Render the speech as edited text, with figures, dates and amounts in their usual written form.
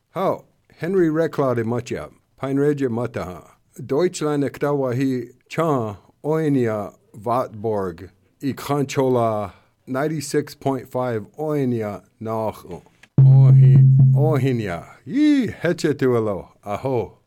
How? Henry Reclade Matja, Peinregia Mataha. Deutschland Ektawahi Chan Oinia Vatborg, Ikhanchola 96.5 Oinia Nach Ohinia. Ye Hechetuelo, Aho.